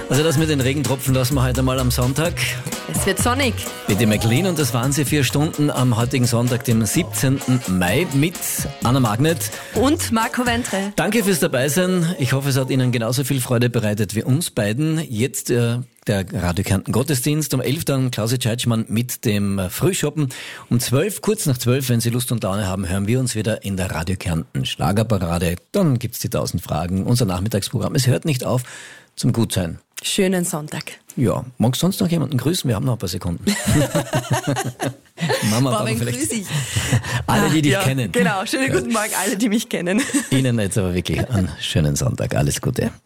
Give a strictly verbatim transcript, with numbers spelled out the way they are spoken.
Also das mit den Regentropfen lassen wir heute mal am Sonntag. Es wird sonnig. Bitte McLean und das waren sie vier Stunden am heutigen Sonntag, dem siebzehnten Mai mit Anna Magnet. Und Marco Ventre. Danke fürs Dabeisein. Ich hoffe, es hat Ihnen genauso viel Freude bereitet wie uns beiden. Jetzt äh, der Radio Kärnten Gottesdienst. Um elf dann Klausi Tscheitschmann mit dem Frühschoppen. Um zwölf, kurz nach zwölf, wenn Sie Lust und Laune haben, hören wir uns wieder in der Radio Kärnten Schlagerparade. Dann gibt's die tausend Fragen. Unser Nachmittagsprogramm. Es hört nicht auf zum Gutsein. Schönen Sonntag. Ja, magst du sonst noch jemanden grüßen? Wir haben noch ein paar Sekunden. Mama, Boah, Papa, wen vielleicht. grüß ich? Alle, die dich ja, kennen. Genau, schönen guten Morgen alle, die mich kennen. Ihnen jetzt aber wirklich einen schönen Sonntag. Alles Gute.